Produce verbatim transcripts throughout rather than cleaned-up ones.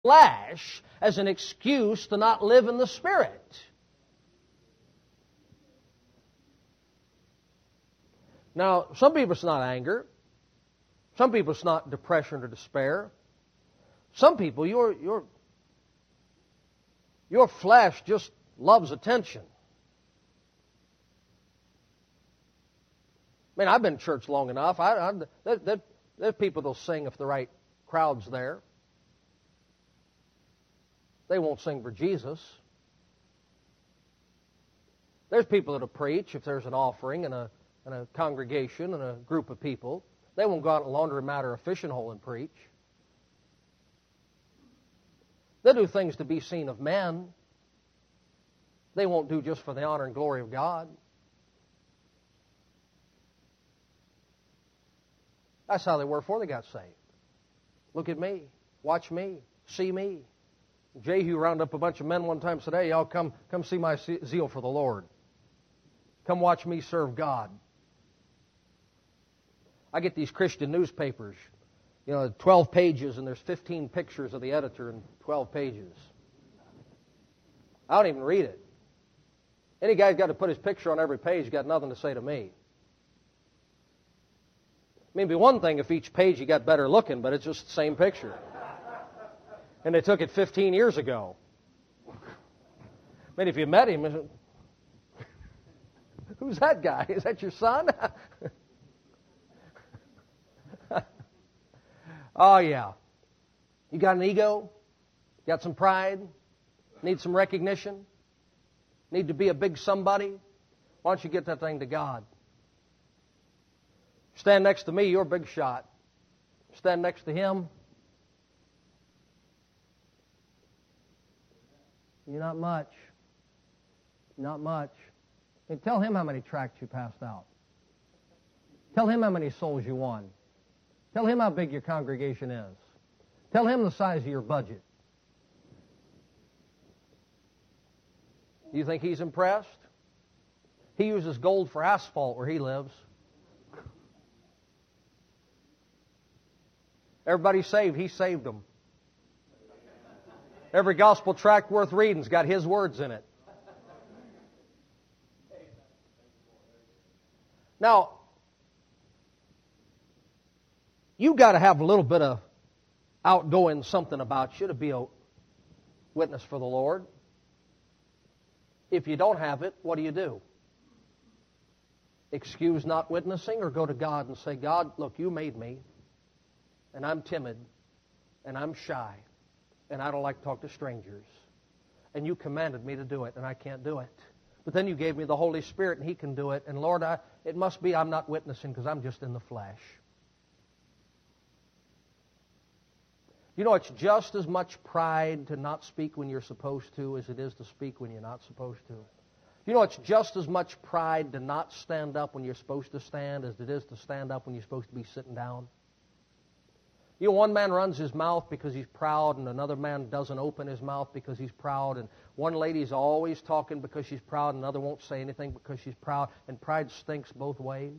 flesh as an excuse to not live in the Spirit. Now, some people it's not anger. Some people it's not depression or despair. Some people, your, your, your flesh just loves attention. I mean, I've been in church long enough. I, I, there, there, there's people that'll sing if the right crowd's there. They won't sing for Jesus. There's people that'll preach if there's an offering and a, and a congregation and a group of people. They won't go out in a laundromat or a fishing hole and preach. They'll do things to be seen of men. They won't do just for the honor and glory of God. That's how they were before they got saved. Look at me. Watch me. See me. Jehu rounded up a bunch of men one time and said, hey, y'all come, come see my zeal for the Lord. Come watch me serve God. I get these Christian newspapers, you know, twelve pages, and there's fifteen pictures of the editor in twelve pages. I don't even read it. Any guy's got to put his picture on every page, got nothing to say to me. I mean, it'd be one thing if each page you got better looking, but it's just the same picture. And they took it fifteen years ago. I mean, if you met him, who's that guy? Is that your son? Oh, yeah. You got an ego? Got some pride? Need some recognition? Need to be a big somebody? Why don't you get that thing to God? Stand next to me, you're a big shot. Stand next to him, you're not much. Not much. And tell him how many tracts you passed out. Tell him how many souls you won. Tell him how big your congregation is. Tell him the size of your budget. Do you think he's impressed? He uses gold for asphalt where he lives. Everybody saved, he saved them. Every gospel tract worth reading's got his words in it. Now, you got to have a little bit of outgoing something about you to be a witness for the Lord. If you don't have it, what do you do? Excuse not witnessing, or go to God and say, God, look, you made me, and I'm timid, and I'm shy, and I don't like to talk to strangers. And you commanded me to do it, and I can't do it. But then you gave me the Holy Spirit, and He can do it. And Lord, I, it must be I'm not witnessing because I'm just in the flesh. You know, it's just as much pride to not speak when you're supposed to as it is to speak when you're not supposed to. You know, it's just as much pride to not stand up when you're supposed to stand as it is to stand up when you're supposed to be sitting down. You know, one man runs his mouth because he's proud, and another man doesn't open his mouth because he's proud. And one lady's always talking because she's proud, and another won't say anything because she's proud. And pride stinks both ways.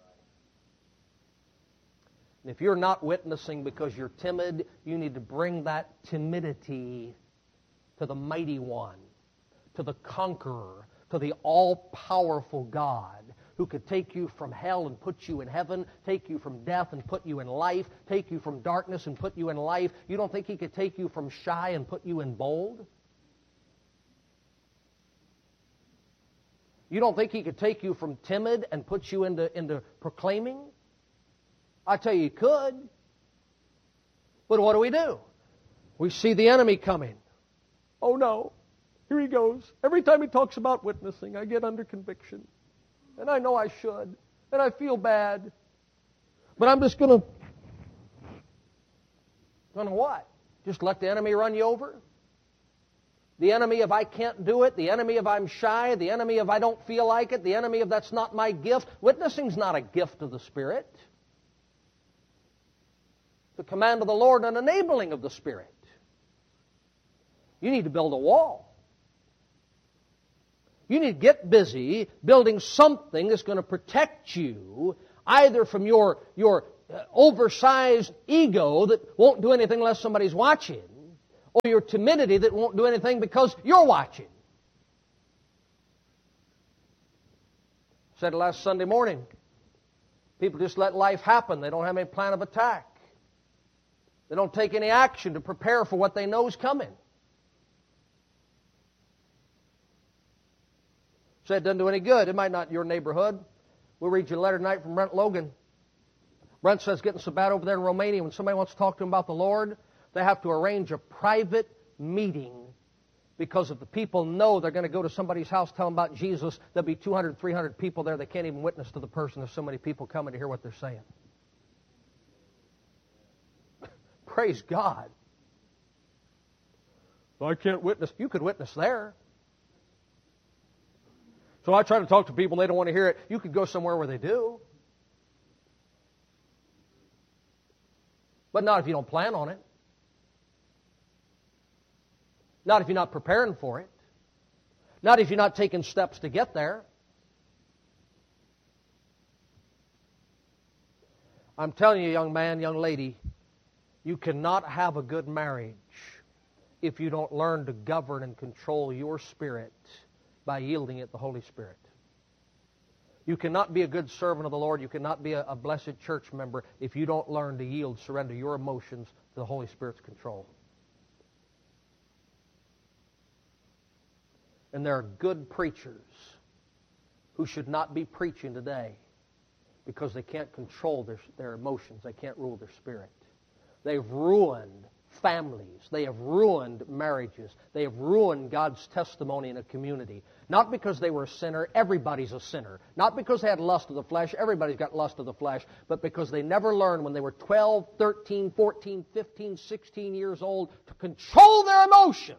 And if you're not witnessing because you're timid, you need to bring that timidity to the mighty one, to the conqueror, to the all-powerful God, who could take you from hell and put you in heaven, take you from death and put you in life, take you from darkness and put you in life. You don't think He could take you from shy and put you in bold? You don't think He could take you from timid and put you into, into proclaiming? I tell you, He could. But what do we do? We see the enemy coming. Oh no, here he goes. Every time he talks about witnessing, I get under conviction. And I know I should. And I feel bad. But I'm just going to... Going to what? Just let the enemy run you over? The enemy of I can't do it. The enemy of I'm shy. The enemy of I don't feel like it. The enemy of that's not my gift. Witnessing's not a gift of the Spirit. It's a command of the Lord and enabling of the Spirit. You need to build a wall. You need to get busy building something that's going to protect you either from your, your uh, oversized ego that won't do anything unless somebody's watching, or your timidity that won't do anything because you're watching. Said it last Sunday morning. People just let life happen. They don't have any plan of attack. They don't take any action to prepare for what they know is coming. Said it doesn't do any good. It might not in your neighborhood. We'll read you a letter tonight from Brent Logan. Brent says getting so bad over there in Romania, when somebody wants to talk to him about the Lord, they have to arrange a private meeting because if the people know they're going to go to somebody's house, tell them about Jesus, there'll be two hundred, three hundred people there. They can't even witness to the person. There's so many people coming to hear what they're saying. Praise God. So I can't witness. You could witness there. So I try to talk to people, they don't want to hear it. You could go somewhere where they do. But not if you don't plan on it. Not if you're not preparing for it. Not if you're not taking steps to get there. I'm telling you, young man, young lady, you cannot have a good marriage if you don't learn to govern and control your spirit by yielding it to the Holy Spirit. You cannot be a good servant of the Lord. You cannot be a, a blessed church member if you don't learn to yield, surrender your emotions to the Holy Spirit's control. And there are good preachers who should not be preaching today because they can't control their, their emotions. They can't rule their spirit. They've ruined families. They have ruined marriages. They have ruined God's testimony in a community. Not because they were a sinner. Everybody's a sinner. Not because they had lust of the flesh. Everybody's got lust of the flesh. But because they never learned when they were twelve, thirteen, fourteen, fifteen, sixteen years old to control their emotions.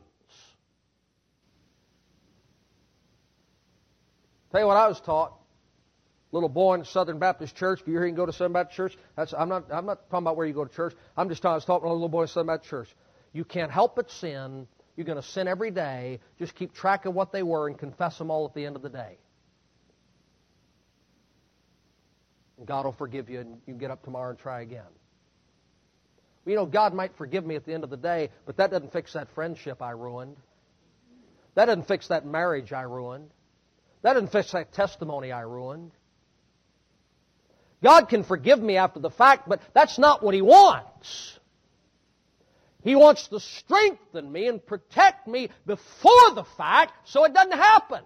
Tell you what I was taught. Little boy in the Southern Baptist Church. If you're here and go to Southern Baptist Church, that's, I'm not I'm not talking about where you go to church. I'm just talking, I was talking to a little boy in Southern Baptist Church. You can't help but sin. You're going to sin every day. Just keep track of what they were and confess them all at the end of the day. And God will forgive you and you can get up tomorrow and try again. Well, you know, God might forgive me at the end of the day, but that doesn't fix that friendship I ruined. That doesn't fix that marriage I ruined. That doesn't fix that testimony I ruined. God can forgive me after the fact, but that's not what He wants. He wants to strengthen me and protect me before the fact so it doesn't happen.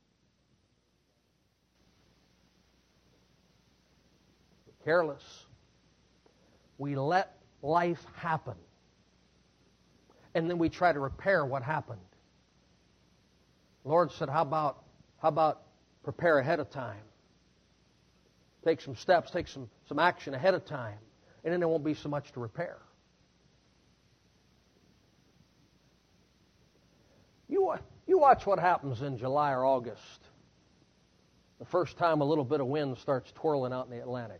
We're careless. We let life happen. And then we try to repair what happened. The Lord said, how about, how about prepare ahead of time? Take some steps, take some, some action ahead of time, and then there won't be so much to repair. You, you watch what happens in July or August. The first time a little bit of wind starts twirling out in the Atlantic.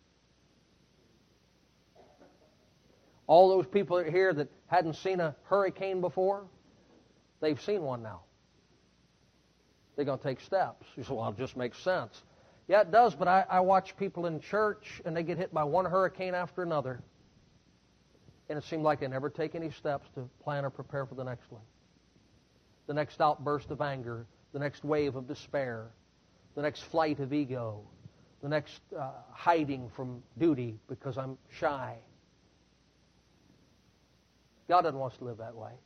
All those people here that hadn't seen a hurricane before, they've seen one now. They're going to take steps. You say, well, it just makes sense. Yeah, it does, but I, I watch people in church, and they get hit by one hurricane after another, and it seems like they never take any steps to plan or prepare for the next one. The next outburst of anger, the next wave of despair, the next flight of ego, the next uh, hiding from duty because I'm shy. God doesn't want us to live that way.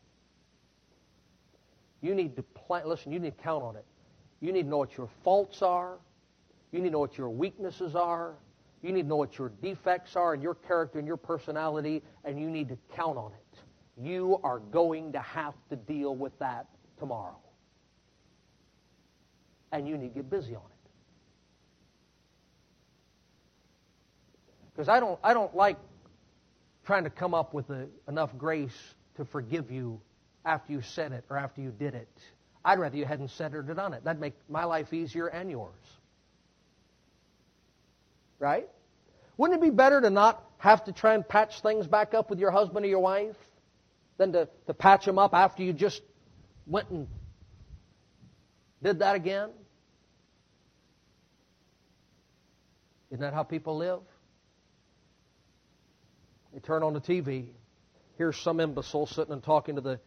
You need to plan, listen, you need to count on it. You need to know what your faults are. You need to know what your weaknesses are. You need to know what your defects are and your character and your personality, and you need to count on it. You are going to have to deal with that tomorrow. And you need to get busy on it. Because I don't, I don't like trying to come up with a, enough grace to forgive you after you said it or after you did it. I'd rather you hadn't said it or done it. That'd make my life easier and yours. Right? Wouldn't it be better to not have to try and patch things back up with your husband or your wife than to, to patch them up after you just went and did that again? Isn't that how people live? They turn on the T V. Here's some imbecile sitting and talking to the